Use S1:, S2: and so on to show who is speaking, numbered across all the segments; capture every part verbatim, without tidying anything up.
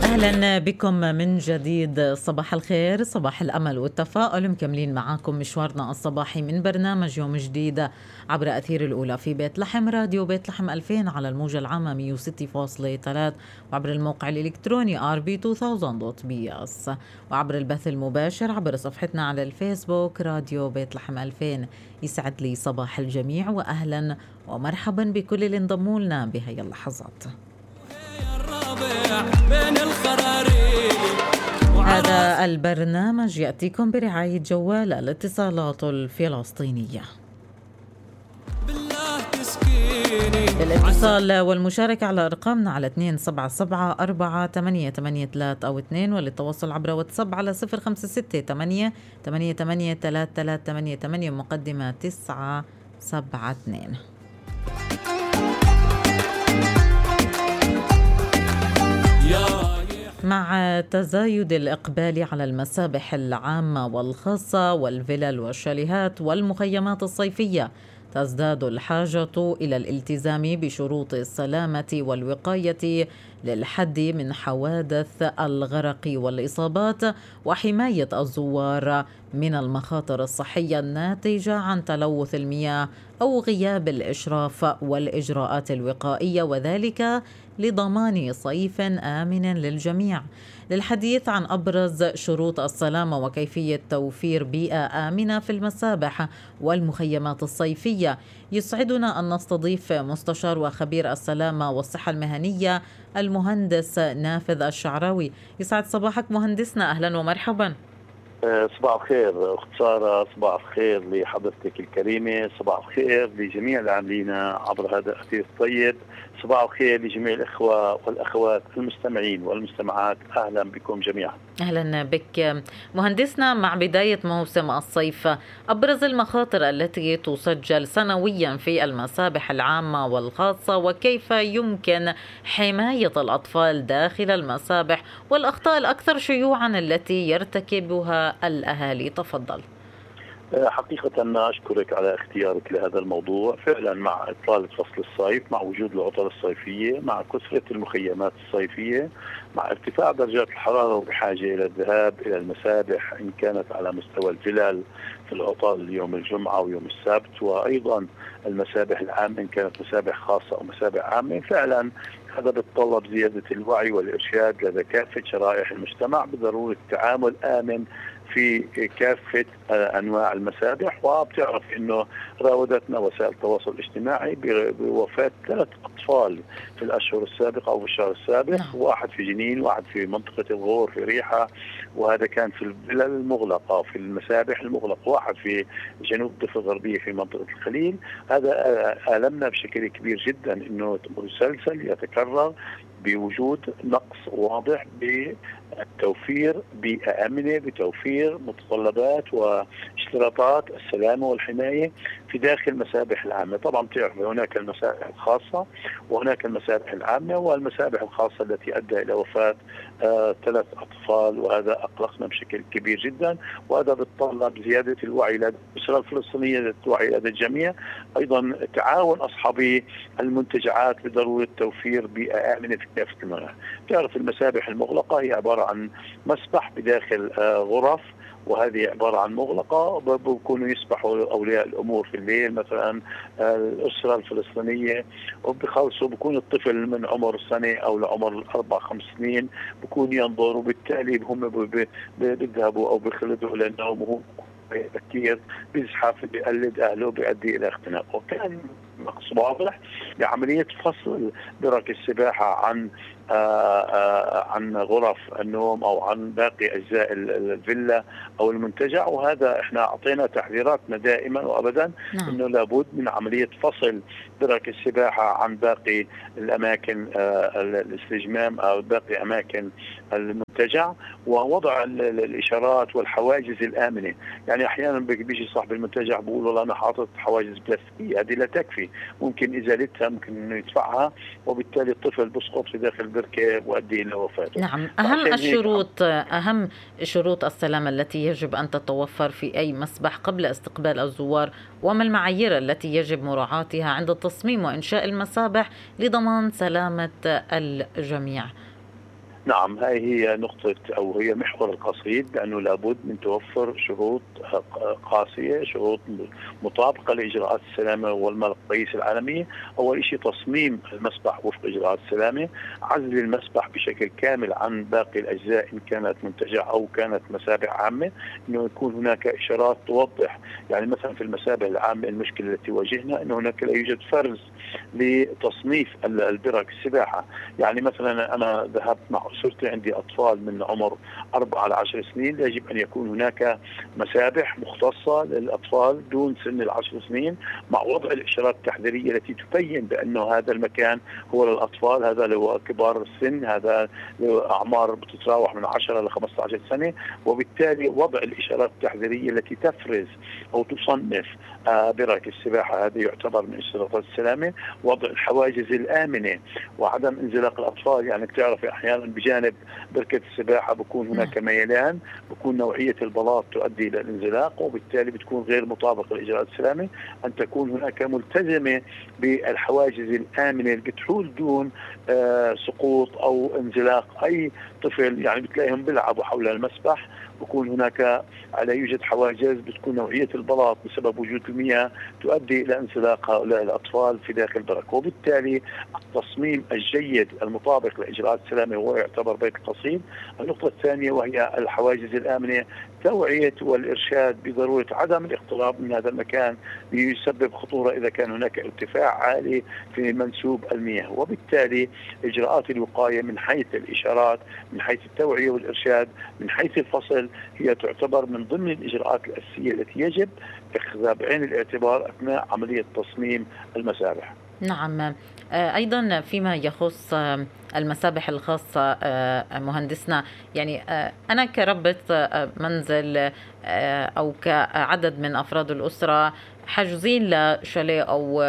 S1: أهلا بكم من جديد. صباح الخير، صباح الأمل والتفاؤل. مكملين معاكم مشوارنا الصباحي من برنامج يوم جديد عبر أثير الأولى في بيت لحم، راديو بيت لحم ألفين على الموجة العامة مية وستة فاصلة ثلاثة، وعبر الموقع الإلكتروني آر بي ألفين دوت بي إس، وعبر البث المباشر عبر صفحتنا على الفيسبوك راديو بيت لحم ألفين. يسعد لي صباح الجميع وأهلا ومرحبا بكل اللي انضموا لنا بهي اللحظات. هذا البرنامج يأتيكم برعاية جوال الاتصالات الفلسطينية. الاتصال والمشاركة على أرقامنا على اثنين سبعة سبعة أربعة ثمانية ثمانية ثلاثة أو اثنين، وللتواصل عبر واتساب على صفر خمسة ستة ثمانية ثمانية ثمانية ثلاثة ثلاثة ثمانية ثمانية مقدمة تسعة سبعة اثنين. مع تزايد الإقبال على المسابح العامة والخاصة والفلل والشاليهات والمخيمات الصيفية، تزداد الحاجة إلى الالتزام بشروط السلامة والوقاية للحد من حوادث الغرق والإصابات، وحماية الزوار من المخاطر الصحية الناتجة عن تلوث المياه أو غياب الإشراف والإجراءات الوقائية، وذلك لضمان صيف آمن للجميع. للحديث عن أبرز شروط السلامة وكيفية توفير بيئة آمنة في المسابح والمخيمات الصيفية، يسعدنا أن نستضيف مستشار وخبير السلامة والصحة المهنية المهندس نافذ الشعراوي. يسعد صباحك مهندسنا، أهلا ومرحبا.
S2: صباح الخير أخت سارة، صباح الخير لحضرتك الكريمة، صباح الخير لجميع العاملين عبر هذا الأثير الطيب، صباح الخير لجميع الإخوة والأخوات المستمعين والمستمعات، أهلا بكم جميعا.
S1: أهلا بك مهندسنا. مع بداية موسم الصيف، أبرز المخاطر التي تسجل سنويا في المسابح العامة والخاصة، وكيف يمكن حماية الأطفال داخل المسابح، والأخطاء الأكثر شيوعا التي يرتكبها الأهالي؟ تفضل.
S2: حقيقة أشكرك على اختيارك لهذا الموضوع. فعلا مع إطلالة فصل الصيف، مع وجود العطل الصيفية، مع كثرة المخيمات الصيفية، مع ارتفاع درجات الحرارة وبحاجة إلى الذهاب إلى المسابح إن كانت على مستوى الفلل في العطل يوم الجمعة ويوم السبت، وأيضا المسابح العامة إن كانت مسابح خاصة أو مسابح عامة. فعلا هذا بيتطلب زيادة الوعي والإرشاد لدى كافة شرائح المجتمع بضرورة تعامل آمن في كافة أنواع المسابح. وبتعرف أنه راودتنا وسائل التواصل الاجتماعي بوفاة ثلاث أطفال في الأشهر السابقة أو في الشهر السابق، واحد في جنين، واحد في منطقة الغور في ريحة، وهذا كان في الفلل المغلقة في المسابح المغلقة، واحد في جنوب الضفة الغربية في منطقة الخليل. هذا ألمنا بشكل كبير جدا أنه مسلسل يتكرر بوجود نقص واضح بتوفير بيئة آمنة، بتوفير متطلبات واشتراطات السلامة والحماية في داخل المسابح العامة. طبعا تعرف هناك المسابح الخاصة وهناك المسابح العامة، والمسابح الخاصة التي أدى إلى وفاة آه ثلاث أطفال، وهذا أقلقنا بشكل كبير جدا. وهذا بيتطلب زيادة الوعي لدى الأسرة الفلسطينية، زيادة الوعي لدى الجميع، أيضا تعاون أصحاب المنتجعات بضرورة توفير بيئة آمنة في كافة المناطق. تعرف المسابح المغلقة هي عبارة عن مسبح بداخل آه غرف، وهذه عبارة عن مغلقة، بيكونوا يسبحوا أولياء الأمور في الليل مثلا الأسرة الفلسطينية، وبيخلصوا بيكون الطفل من عمر سنة أو لعمر أربع خمس سنين بيكون ينظر، وبالتالي هم بيذهبوا أو بيخلدوا لأنهم هو كثير بيزحف بيقلد أهله بيؤدي إلى اختناق. وكان نقص واضح بعملية فصل برك السباحة عن آآ آآ عن غرف النوم أو عن باقي أجزاء الفيلا أو المنتجع. وهذا احنا أعطينا تحذيراتنا دائما وأبدا نعم. إنه لابد من عملية فصل برك السباحة عن باقي الأماكن الاستجمام أو باقي أماكن المنتجع، ووضع الإشارات والحواجز الآمنة. يعني أحيانا بيجي صاحب المنتجع بيقول والله أنا حاطط حواجز بلاستيكية، هذه لا تكفي، ممكن إزالتها، ممكن إنه يدفعها، وبالتالي الطفل بسقط في داخل البركة ويؤدي إلى وفاته.
S1: نعم. أهم الشروط أهم شروط السلامة التي يجب أن تتوفر في أي مسبح قبل استقبال الزوار، وما المعايير التي يجب مراعاتها عند التصميم وإنشاء المسابح لضمان سلامة الجميع؟
S2: نعم، هاي هي نقطة أو هي محور القصيد، لأنه لابد من توفر شروط قاسية، شروط مطابقة لإجراءات السلامة والمقاييس العالمية. أول شيء تصميم المسبح وفق إجراءات السلامة، عزل المسبح بشكل كامل عن باقي الأجزاء إن كانت منتجع أو كانت مسابح عامة، إنه يكون هناك إشارات توضح. يعني مثلا في المسابح العامة المشكلة التي واجهنا أنه هناك لا يوجد فرز لتصنيف البرك السباحة. يعني مثلا أنا ذهبت مع أسرتي، عندي أطفال من عمر أربعة لعشر سنين، يجب أن يكون هناك مسابح مختصة للأطفال دون سن العشر سنين، مع وضع الإشارات التحذيرية التي تبين بأنه هذا المكان هو للأطفال، هذا لكبار السن، هذا لأعمار بتتراوح من عشرة إلى خمسة عشر سنة. وبالتالي وضع الإشارات التحذيرية التي تفرز أو تصنف برك السباحة، هذا يعتبر من اشتراطات السلامة. وضع الحواجز الآمنة وعدم انزلاق الأطفال. يعني بتعرف أحيانا بجانب بركة السباحة بكون هناك ميلان، بكون نوعية البلاط تؤدي إلى الانزلاق، وبالتالي بتكون غير مطابقة لإجراءات السلامة. أن تكون هناك ملتزمة بالحواجز الآمنة اللي بتحول دون آه سقوط أو انزلاق أي طفل. يعني بتلاقيهم بيلعبوا حول المسبح، بكون هناك لا يوجد حواجز، بتكون نوعية البلاط بسبب وجود المياه تؤدي إلى انزلاق هؤلاء الأطفال في داخل البرك. وبالتالي التصميم الجيد المطابق لإجراءات السلامة هو يعتبر بيت القصيد. النقطة الثانية وهي الحواجز الآمنة، توعية والإرشاد بضرورة عدم الاقتراب من هذا المكان ليسبب خطورة إذا كان هناك ارتفاع عالي في منسوب المياه. وبالتالي إجراءات الوقاية من حيث الإشارات، من حيث التوعية والإرشاد، من حيث الفصل، هي تعتبر من ضمن الإجراءات الأساسية التي يجب اتخاذها بعين الاعتبار أثناء عملية تصميم المسابح.
S1: نعم. أيضا فيما يخص المسابح الخاصة مهندسنا، يعني أنا كربة منزل أو كعدد من أفراد الأسرة حاجزين لشاليه أو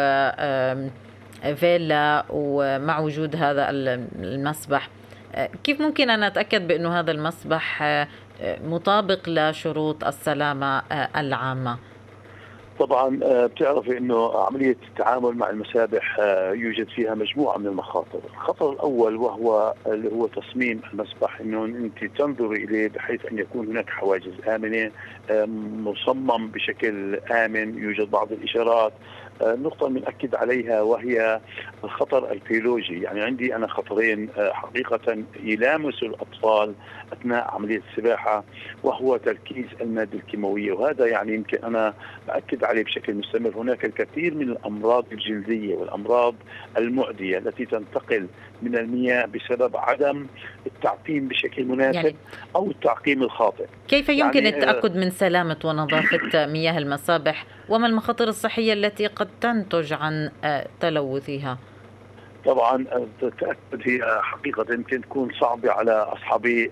S1: فيلا ومع وجود هذا المسبح، كيف ممكن أنا أتأكد بأنه هذا المسبح مطابق لشروط السلامة العامة؟
S2: طبعا بتعرفي انه عمليه التعامل مع المسابح يوجد فيها مجموعه من المخاطر. الخطر الاول وهو اللي هو تصميم المسبح، انه انت تنظري اليه بحيث ان يكون هناك حواجز امنه، مصمم بشكل امن، يوجد بعض الاشارات. النقطة اللي بنأكد عليها وهي الخطر البيولوجي. يعني عندي أنا خطرين حقيقة يلامسوا الأطفال أثناء عملية السباحة، وهو تركيز المادة الكيماوية، وهذا يعني يمكن أنا بأكد عليه بشكل مستمر. هناك الكثير من الأمراض الجلدية والأمراض المعدية التي تنتقل من المياه بسبب عدم التعقيم بشكل مناسب يعني أو التعقيم الخاطئ.
S1: كيف يمكن يعني التأكد من سلامة ونظافة مياه المسابح، وما المخاطر الصحية التي قد تنتج عن تلوثها؟
S2: طبعا التأكد هي حقيقة يمكن تكون صعبة على أصحابي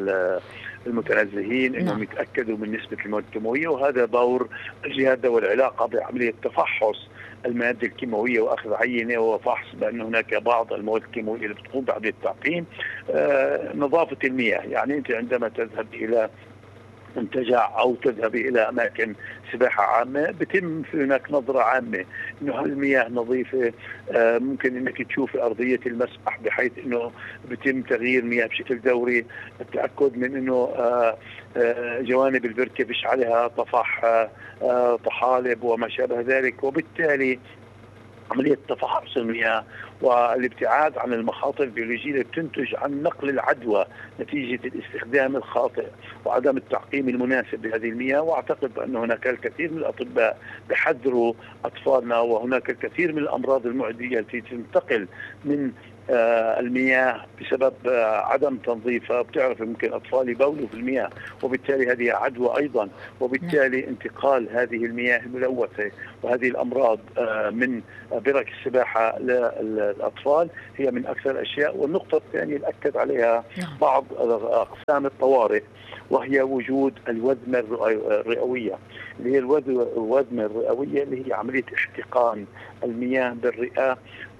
S2: المتنزهين انهم نعم. يتاكدوا من نسبه المواد الكيماويه، وهذا دور الجهات ذوي العلاقه بعمليه تفحص الماده الكيماويه واخذ عينه وفحص بان هناك بعض المواد الكيماويه اللي بتقوم بعمليه التعقيم. آه نظافه المياه، يعني انت عندما تذهب الى منتجع أو تذهب إلى أماكن سباحة عامة بتم في هناك نظرة عامة إنه هل المياه نظيفة. آه ممكن إنك تشوف أرضية المسبح بحيث إنه بتم تغيير مياه بشكل دوري، التأكد من إنه آه آه جوانب البركة فيش عليها طفح آه آه طحالب وما شابه ذلك. وبالتالي عملية تفحص المياه والابتعاد عن المخاطر البيولوجية اللي بتنتج عن نقل العدوى نتيجة الاستخدام الخاطئ وعدم التعقيم المناسب لهذه المياه. واعتقد أن هناك الكثير من الأطباء بحذروا أطفالنا، وهناك الكثير من الأمراض المعدية التي تنتقل من آه المياه بسبب آه عدم تنظيفها. بتعرف ممكن أطفال يبولوا في المياه، وبالتالي هذه عدوى أيضا. وبالتالي انتقال هذه المياه الملوثة وهذه الأمراض آه من برك السباحة للأطفال هي من أكثر الأشياء. والنقطة الثانية اللي أكد عليها بعض أقسام الطوارئ وهي وجود الوذمة الرئوية، اللي هي الوذمة الرئوية اللي هي عملية احتقان المياه بالرئة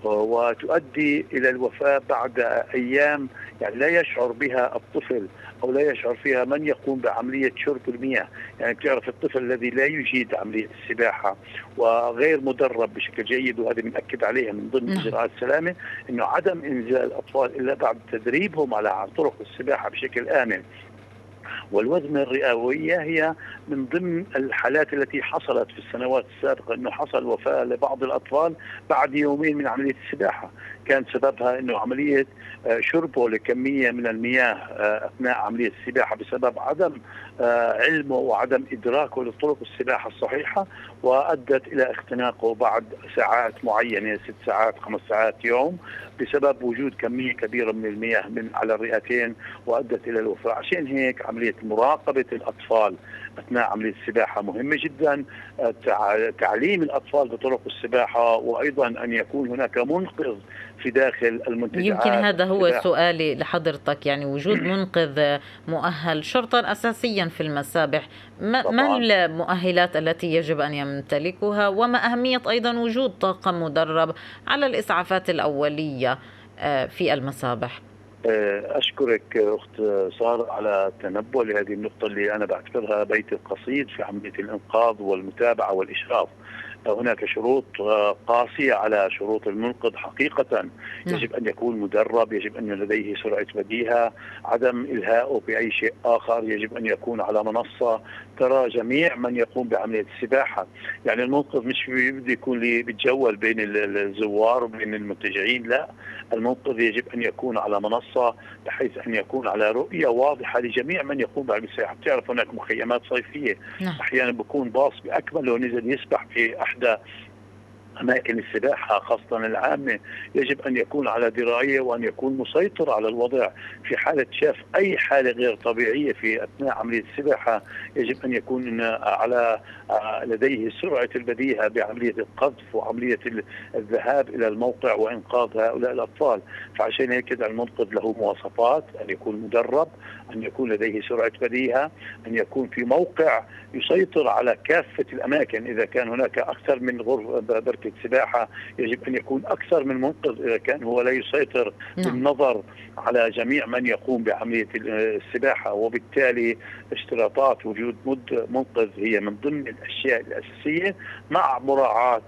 S2: وتؤدي إلى الوفاة بعد أيام، يعني لا يشعر بها الطفل أو لا يشعر فيها من يقوم بعملية شرب المياه. يعني بتعرف الطفل الذي لا يجيد عملية السباحة وغير مدرب بشكل جيد، وهذا بنأكد عليها من ضمن إجراءات السلامة، إنه عدم إنزال الأطفال إلا بعد تدريبهم على طرق السباحة بشكل آمن. والوزمة الرئوية هي من ضمن الحالات التي حصلت في السنوات السابقة، أنه حصل وفاة لبعض الأطفال بعد يومين من عملية السباحة، كان سببها أنه عملية شربه لكمية من المياه أثناء عملية السباحة بسبب عدم علمه وعدم إدراكه لطرق السباحة الصحيحة، وأدت إلى اختناقه بعد ساعات معينة، ست ساعات خمس ساعات يوم، بسبب وجود كمية كبيرة من المياه من على الرئتين، وأدت إلى الوفاة. عشان هيك عملية مراقبة الأطفال أثناء عملية السباحة مهمة جدا، تعليم الأطفال بطرق السباحة، وأيضا أن يكون هناك منقذ في داخل المنتجعات.
S1: يمكن هذا هو السباحة. سؤالي لحضرتك، يعني وجود منقذ مؤهل شرطا أساسيا في المسابح، ما, ما المؤهلات التي يجب أن يمتلكها، وما أهمية أيضا وجود طاقم مدرب على الإسعافات الأولية في المسابح؟
S2: أشكرك أخت سارة على التنبؤ لهذه النقطة اللي أنا بعتبرها بيت القصيد في عملية الإنقاذ والمتابعة والإشراف. هناك شروط قاسية على شروط المنقذ حقيقة، يجب أن يكون مدرب، يجب أن لديه سرعة بديهة، عدم إلهائه بأي شيء آخر، يجب أن يكون على منصة ترى جميع من يقوم بعملية السباحة. يعني المنقذ مش بده يكون اللي بيتجول بين الزوار وبين المتجعين، لا، المنقذ يجب أن يكون على منصة بحيث أن يكون على رؤية واضحة لجميع من يقوم بعملية السباحة. بتعرف هناك مخيمات صيفية أحيانا بيكون باص بأكمله ونزل يسبح في أحدى أماكن السباحة خاصة العامة، يجب أن يكون على دراية وأن يكون مسيطر على الوضع. في حالة شاف أي حالة غير طبيعية في أثناء عملية السباحة يجب أن يكون على لديه سرعة البديهة بعملية القذف وعملية الذهاب إلى الموقع وإنقاذ هؤلاء الأطفال. فعشان هيك المنقذ له مواصفات: أن يكون مدرب، أن يكون لديه سرعة بديهة، أن يكون في موقع يسيطر على كافة الأماكن. إذا كان هناك أكثر من غرفة بركة سباحة يجب أن يكون أكثر من منقذ، إذا كان هو لا يسيطر بالنظر على جميع من يقوم بعملية السباحة. وبالتالي اشتراطات وجود منقذ هي من ضمن الأشياء الأساسية، مع مراعاة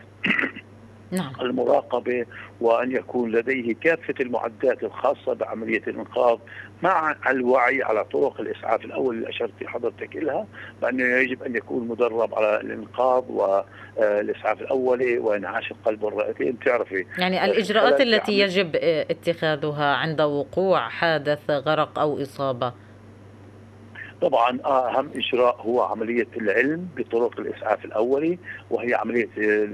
S1: نعم.
S2: المراقبة، وأن يكون لديه كافة المعدات الخاصة بعملية الإنقاذ، مع الوعي على طرق الإسعاف الأول اللي أشرت حضرتك إلها، بأنه يجب أن يكون مدرب على الإنقاذ والإسعاف الأولي وإنعاش القلب والرئتين. تعرفي
S1: يعني الإجراءات التي يجب اتخاذها عند وقوع حادث غرق أو إصابة.
S2: طبعا أهم إجراء هو عملية العلم بطرق الإسعاف الأولي، وهي عملية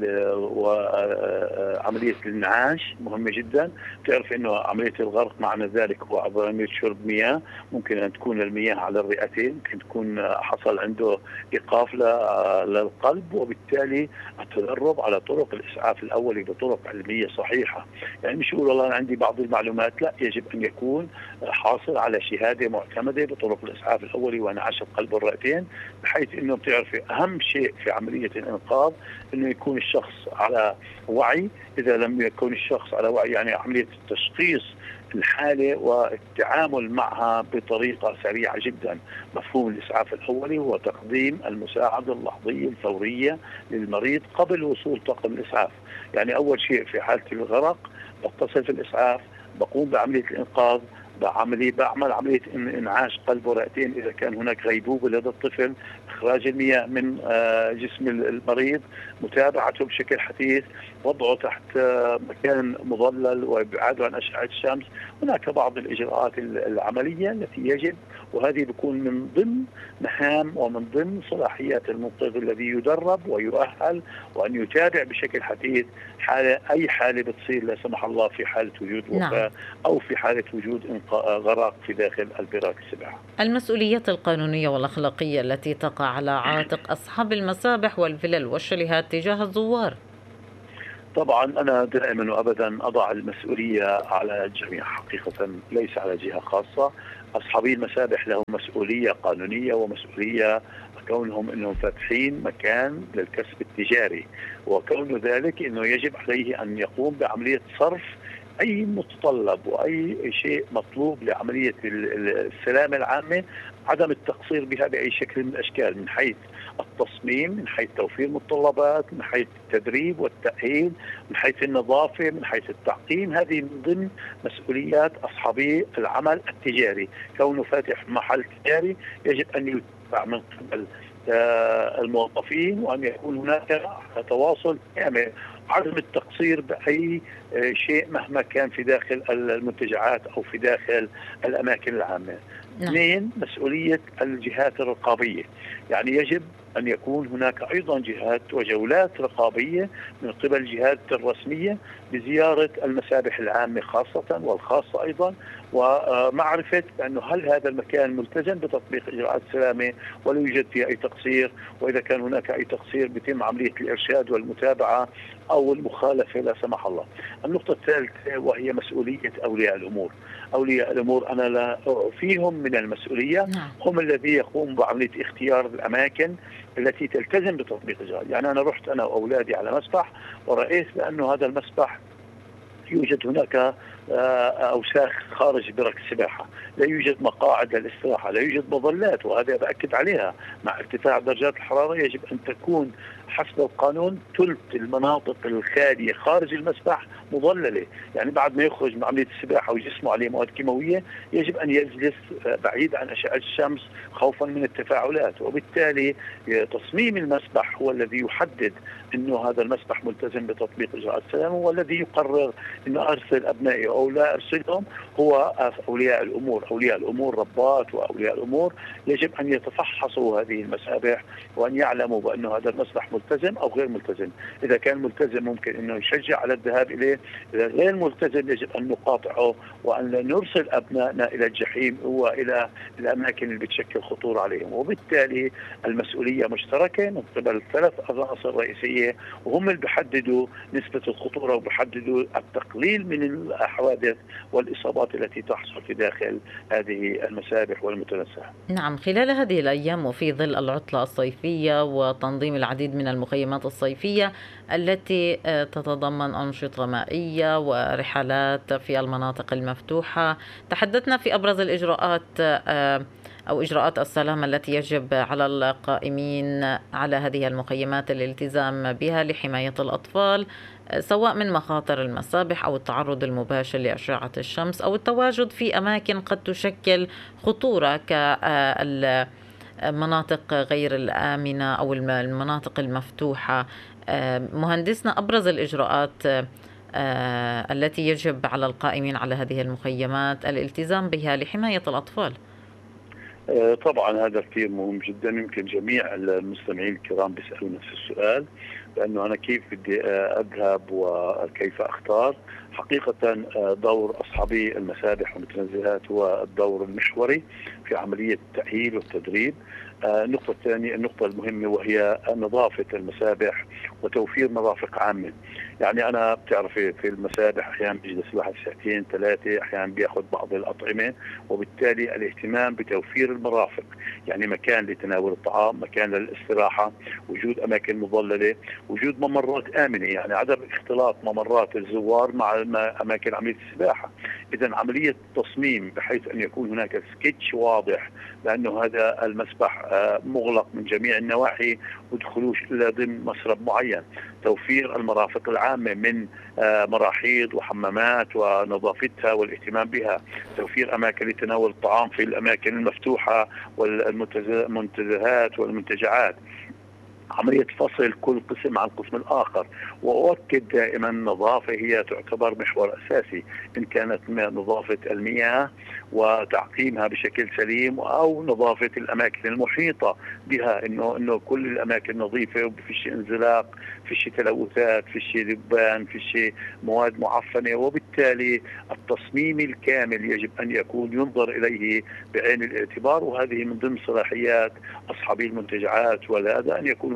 S2: وعملية الإنعاش مهمة جدا. تعرف إنه عملية الغرق معنى ذلك هو عملية شرب مياه، ممكن أن تكون المياه على الرئتين، ممكن تكون حصل عنده إيقاف للقلب، وبالتالي التدرب على طرق الإسعاف الأولي بطرق علمية صحيحة. يعني مش يقول والله أنا عندي بعض المعلومات، لا، يجب أن يكون حاصل على شهادة معتمدة بطرق الإسعاف الأولي وانعاش القلب والرئتين، بحيث انه بتعرفي اهم شيء في عمليه الانقاذ انه يكون الشخص على وعي. اذا لم يكن الشخص على وعي يعني عمليه التشخيص الحاله والتعامل معها بطريقه سريعه جدا. مفهوم الاسعاف الاولي هو تقديم المساعده اللحظيه الفوريه للمريض قبل وصول طاقم الاسعاف. يعني اول شيء في حاله الغرق بتصل في الاسعاف، بقوم بعمليه الانقاذ، بعملية بعمل عملية إنعاش قلب ورئتين إذا كان هناك غيبوبة لدى الطفل، إخراج المياه من جسم المريض، متابعته بشكل حثيث، وضعه تحت مكان مظلل وإبعاده عن أشعة الشمس. هناك بعض الإجراءات العملية التي يجب، وهذه بيكون من ضمن مهام ومن ضمن صلاحيات المنقذ الذي يدرب ويؤهل، وأن يتابع بشكل حثيث حالة أي حالة بتصير لا سمح الله في حالة وجود وفاة أو في حالة وجود غرق في داخل البراك السباحة.
S1: المسؤوليات القانونية والأخلاقية التي تقع على عاتق أصحاب المسابح والفلل والشاليهات تجاه الزوار.
S2: طبعا أنا دائما وأبدا أضع المسؤولية على الجميع حقيقة، ليس على جهة خاصة. أصحابي المسابح لهم مسؤولية قانونية ومسؤولية كونهم أنهم فاتحين مكان للكسب التجاري، وكون ذلك أنه يجب عليه أن يقوم بعملية صرف أي متطلب وأي شيء مطلوب لعملية السلامة العامة عدم التقصير بها بأي شكل من الأشكال، من حيث التصميم، من حيث توفير متطلبات، من حيث التدريب والتأهيل، من حيث النظافة، من حيث التعقيم. هذه من ضمن مسؤوليات أصحابي العمل التجاري. كونه فاتح محل تجاري يجب أن يتبع من قبل الموظفين، وأن يكون هناك تواصل كامل، عدم التقصير بأي شيء مهما كان في داخل المنتجعات أو في داخل الأماكن العامة. اثنين، مسؤولية الجهات الرقابية. يعني يجب أن يكون هناك أيضا جهات وجولات رقابية من قبل الجهات الرسمية بزيارة المسابح العامة خاصة والخاصة أيضا، ومعرفة أنه هل هذا المكان ملتزم بتطبيق إجراءات السلامة ولا يوجد فيه أي تقصير، وإذا كان هناك أي تقصير بيتم عملية الإرشاد والمتابعة أو المخالفة لا سمح الله. النقطة الثالثة وهي مسؤولية أولياء الأمور. أولياء الأمور أنا لا فيهم من المسؤولية، هم الذي يقوم بعملية اختيار الأماكن التي تلتزم بتطبيق الإجراءات. يعني أنا رحت أنا وأولادي على مسبح ورأيت بأنه هذا المسبح يوجد هناك أوساخ خارج برك السباحة، لا يوجد مقاعد للاستراحة، لا يوجد مظلات، وهذا بأكد عليها. مع ارتفاع درجات الحرارة يجب أن تكون حسب القانون ثلث المناطق الخالية خارج المسبح مظللة. يعني بعد ما يخرج من عملية السباحة وجسمه عليه مواد كيماوية يجب أن يجلس بعيد عن أشعة الشمس خوفا من التفاعلات. وبالتالي تصميم المسبح هو الذي يحدد أنه هذا المسبح ملتزم بتطبيق إجراءات السلامة، والذي يقرر أنه أرسل أبنائي أو لا أرسلهم هو أولياء الأمور. أولياء الأمور ربات وأولياء الأمور يجب أن يتفحصوا هذه المسابح وأن يعلموا بأنه هذا المسبح ملتزم أو غير ملتزم. إذا كان ملتزم ممكن أنه يشجع على الذهاب إليه، إذا غير ملتزم يجب أن نقاطعه وأن نرسل أبنائنا إلى الجحيم وإلى الأماكن اللي بتشكل خطورة عليهم. وبالتالي المسؤولية مشتركة من قبل ثلاث عناصر رئيسية، وهم اللي بيحددوا نسبة الخطورة وبيحددوا التقليل من الحوادث والإصابات التي تحصل في داخل هذه المسابح والمتنزهات.
S1: نعم، خلال هذه الأيام وفي ظل العطلة الصيفية وتنظيم العديد من المخيمات الصيفية التي تتضمن أنشطة مائية ورحلات في المناطق المفتوحة، تحدثنا في أبرز الإجراءات أو إجراءات السلامة التي يجب على القائمين على هذه المخيمات الالتزام بها لحماية الأطفال، سواء من مخاطر المسابح أو التعرض المباشر لأشعة الشمس أو التواجد في أماكن قد تشكل خطورة كالمناطق غير الآمنة أو المناطق المفتوحة. مهندسنا، أبرز الإجراءات التي يجب على القائمين على هذه المخيمات الالتزام بها لحماية الأطفال.
S2: طبعا هذا كثير مهم جدا. يمكن جميع المستمعين الكرام بيسألوا نفس السؤال، لأنه أنا كيف بدي أذهب وكيف أختار. حقيقة دور أصحابي المسابح والمتنزهات هو الدور المحوري في عملية التأهيل والتدريب. النقطة الثانية، النقطة المهمة، وهي نظافة المسابح وتوفير مرافق عامة. يعني أنا بتعرفي في المسابح أحيانا بيجلس الواحد ساعتين ثلاثة، أحيانا بياخذ بعض الأطعمة، وبالتالي الاهتمام بتوفير المرافق، يعني مكان لتناول الطعام، مكان للاستراحة، وجود أماكن مظللة، وجود ممرات آمنة، يعني عدم اختلاط ممرات الزوار مع أماكن عملية السباحة. إذا عملية تصميم بحيث أن يكون هناك سكتش واضح، لأنه هذا المسبح مغلق من جميع النواحي ودخلوش إلا ضمن مسرب معين. توفير المرافق العامة من مراحيض وحمامات ونظافتها والاهتمام بها. توفير أماكن لتناول الطعام في الأماكن المفتوحة والمنتزهات والمنتجعات. عملية فصل كل قسم عن القسم الآخر. وأؤكد دائما النظافة هي تعتبر محور أساسي، إن كانت نظافة المياه وتعقيمها بشكل سليم، أو نظافة الأماكن المحيطة بها، إنه إنه كل الأماكن نظيفة وفيش انزلاق، فيش تلوثات، فيش دبان، فيش مواد معفنة. وبالتالي التصميم الكامل يجب أن يكون ينظر إليه بعين الاعتبار، وهذه من ضمن صلاحيات أصحاب المنتجعات، ولا أن يكون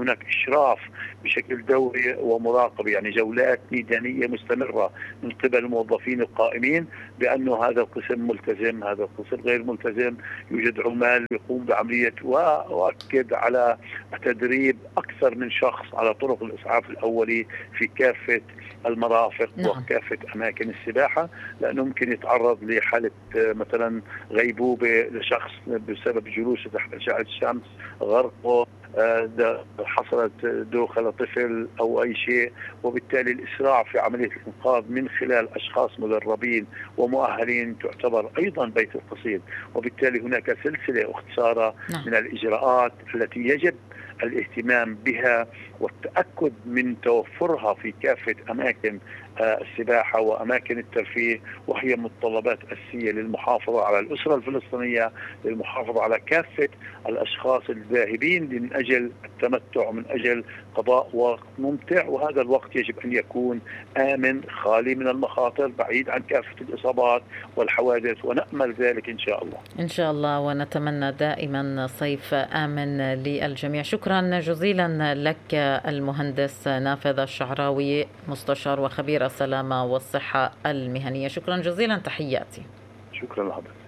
S2: هناك إشراف بشكل دوري ومراقبة، يعني جولات ميدانية مستمرة من قبل الموظفين القائمين بأنه هذا القسم ملتزم، هذا القسم غير ملتزم، يوجد عمال يقوم بعملية، وأؤكد على تدريب أكثر من شخص على طرق الإسعاف الأولي في كافة المرافق
S1: نعم.
S2: وكافة أماكن السباحة، لأنه ممكن يتعرض لحالة مثلا غيبوبة لشخص بسبب جلوسه تحت أشعة الشمس، غرقه، حصلت دوخة لطفل أو أي شيء، وبالتالي الإسراع في عملية الإنقاذ من خلال أشخاص مدربين ومؤهلين تعتبر أيضا بيت القصيد. وبالتالي هناك سلسلة اختصارة من الإجراءات التي يجب الاهتمام بها والتأكد من توفرها في كافة أماكن السباحة وأماكن الترفيه، وهي متطلبات أساسية للمحافظة على الأسرة الفلسطينية، للمحافظة على كافة الأشخاص الذاهبين من أجل التمتع، من أجل قضاء وقت ممتع، وهذا الوقت يجب أن يكون آمن خالي من المخاطر بعيد عن كافة الإصابات والحوادث، ونأمل ذلك إن شاء الله.
S1: إن شاء الله، ونتمنى دائما صيف آمن للجميع. شكرا جزيلا لك المهندس نافذ الشعراوي، مستشار وخبير السلامة والصحة المهنية. شكرا جزيلا، تحياتي.
S2: شكرا لحضرتك.